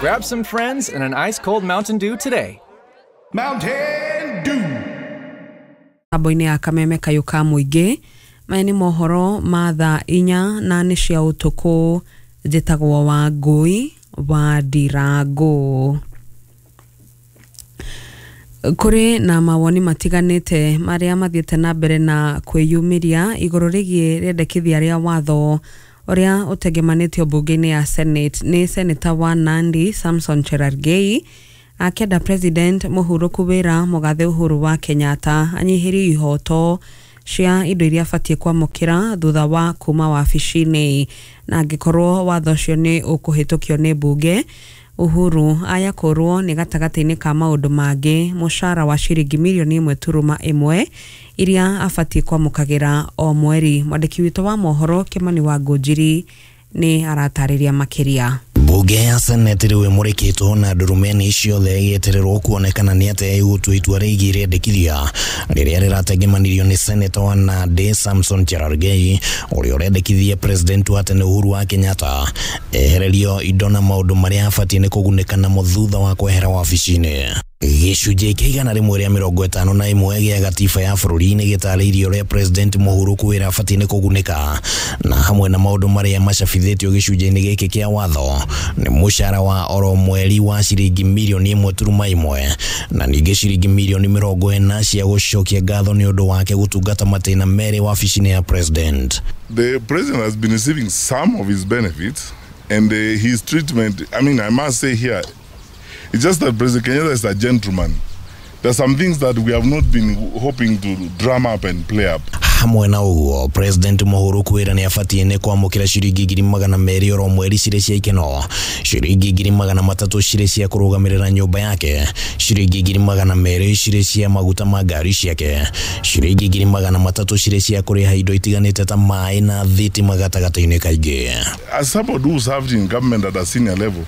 Grab some friends and an ice-cold Mountain Dew today. Mountain Dew. Aboine ya Kameme Kayuka Muige, maeni mohoro matha inya na nishia utuku jitagwa wa Ngui wa Ndirangu. Kuri na mawoni matiganite maria mathiete na mbere na kwiyumiria iguru rigie rendekithia ria watho oria utegemanitio bunge-ini ya Senate ni Senator wa Nandi Samson Cherargei akenda President Uhuru Kubira Mugathe Uhuru wa Kenyatta anyihiri ihoto cia indo iria afatie kwamukira thutha wa kuma wabici-ini na angikorwo watho cio ni ukuhitukio ni bunge. Uhuru ayakorwo ni gatagati-ini ka maundu mangi mushara wa shiringi milioni 1.1 iria afatie kwamukagira o mweri. Mwandiki witũ wa mohoro Kimani wa Ngũnjiri ni aratariria makiria. Bunge ya Senate riwe murikitwo na ndurumeni ciothe igietererwo kuonekana ni ate igũtua itua rĩgiĩ rĩendekithia rĩrĩa rĩrategemanirio ni Senator wa Nandi Samson Cherargei ũrĩa ũrendekithia President wa tene Uhuru wa Kenyatta ehererio indo na maũndũ marĩa afatie ni kũgunĩka namo thutha wa kwehera wabici-ini. Gĩcunjĩ kĩa 151 gĩa gatiba ya bũrũri-inĩ gĩtarĩirie ũrĩa President Uhuru Kubira afatie ni kũgunĩka na hamwe na maũndũ marĩa macabithĩtio gĩcunjĩ-inĩ gĩkĩ kĩa watho ni mushara wa oro mweri wa shiringi milioni 1.1 na ningĩ shiringi milioni 40 cia gũcokia ngatho ni ũndũ wake gũtungata matĩna merĩ wabici-inĩ ya President. The President has been receiving some of his benefits and his treatment, I must say here, it's just that President Kenyatta is a gentleman. There's some things that we have not been hoping to drum up and play up. Hamwe na uguo, President Uhuru Kubira ni afatie ni kwamukira shiringi 200 oro mweri cire cia ikeno, shiringi 300 cire cia kurugamirira nyumba yake, shiringi 200 cire cia maguta ma ngari ciake, shiringi 300 cire cia kuriha indo itiganite ta mai na thitima gatagata-ini kaingi. As somebody who served in government at a senior level,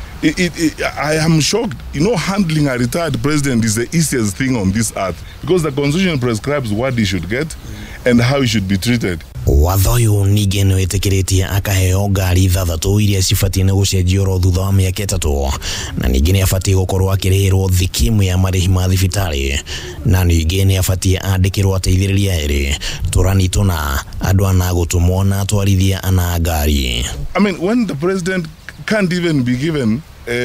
I am shocked. Handling a retired president is the easiest thing on this earth because the constitution prescribes what he should get and how he should be treated. Watho uyu ningĩ nĩ wĩtĩkĩrĩtie akaheo ngari 3 iria cibatie nĩ gũcenjio ro thutha wa mĩaka 3 na ningĩ nĩ abatie gũkorwo akĩrĩhĩrwo thikimu ya marĩhi ma thibitarĩ na ningĩ nĩ abatie andĩkĩrwo ateithĩrĩria erĩ tũrani tũna andũ ana gũtũmwo na atwarithia ana ngari. When the president can't even be given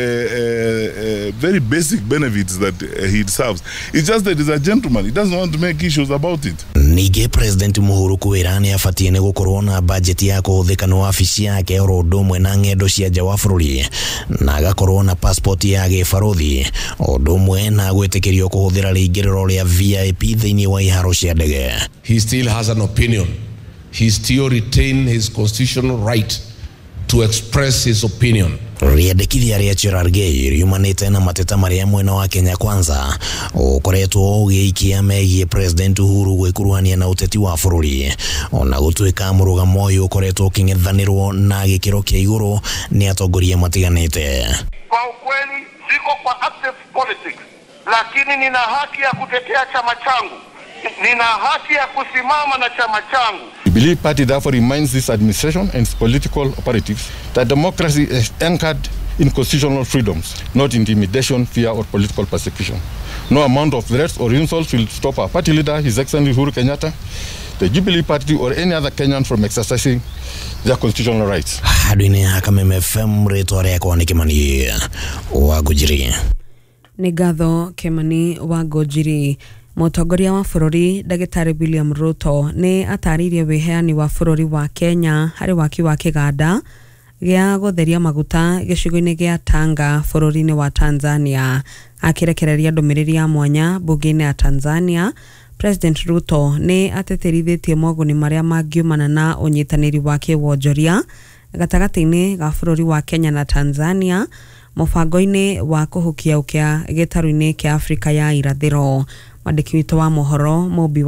very basic benefits that he deserves. It's just that he's a gentleman. He doesn't want to make issues about it. Nige President Uhuru Kubira ni afatie ni gukorwo na budget ya kuhuthika no wabici yake oro ũndũ na ng'endo cia nja wa bũrũri na agakorwo na passport ya gĩbarũthi ũndũ ũmwe na gwĩtĩkĩrio kũhũthĩra rĩingĩrĩro rĩa VIP thĩinĩ wa iharo cia ndege. He still has an opinion. He still retains his constitutional right to express his opinion. Riendekithia ria Cherargei riumanite na mateta maria mwena wa Kenya Kwanza ukoretwo ũgĩikia megiĩ President Uhuru gwĩkuruhania na ũteti wa bũrũri ona gũtuĩka mũrũgamo ũyũ ũkoretwo ũkĩng'ethanĩrwo na gĩkĩro kĩa igũrũ nĩ atongoria matiganĩte. Kwa ukweli siko kwa active politics, lakini nina haki ya kutetea chama changu. Nina haki ya kusimama na chama changu. The Jubilee Party therefore reminds this administration and its political operatives that democracy is anchored in constitutional freedoms, not intimidation, fear or political persecution. No amount of threats or insults will stop our party leader, His Excellency Uhuru Kenyatta, the Jubilee Party or any other Kenyan from exercising their constitutional rights. Hadwini ya Kameme FM rĩtwa rĩakwa nĩ Kimani wa Ngũnjiri. Nĩ ngatho Kimani wa Ngũnjiri. Mũtongoria wa bũrũri Ndagĩtarĩ William Ruto nĩ ataririe wĩheani wa bũrũri wa Kenya harĩ waki wa kĩganda gĩa gũtheria maguta gĩcigo-inĩ gĩa Tanga bũrũri-inĩ wa Tanzania. Akĩrekereria ndũmĩrĩri ya mwanya bunge-inĩ ya Tanzania, President Ruto nĩ ateterithĩtie moguni marĩa mangiumana na ũnyitanĩri wa kĩwonjoria gatagatĩ-inĩ ga bũrũri wa Kenya na Tanzania mũbango-inĩ wa kũhukia ũkĩa gĩtarũ-inĩ kĩa Afrika ya irathĩro. Mwandĩki witũ wa mohoro Mobi